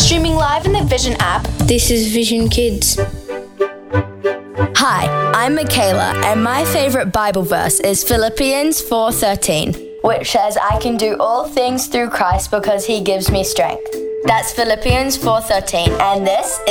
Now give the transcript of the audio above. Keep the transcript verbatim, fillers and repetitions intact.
Streaming live in the Vision app. This is Vision Kids. Hi, I'm Michaela, and my favorite Bible verse is Philippians four thirteen, which says I can do all things through Christ because he gives me strength. That's Philippians four thirteen, and this